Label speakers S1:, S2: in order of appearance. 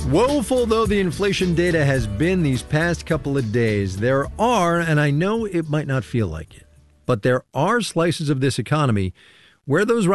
S1: Woeful though the inflation data has been these past couple of days, there are, and I know it might not feel like it, but there are slices of this economy where those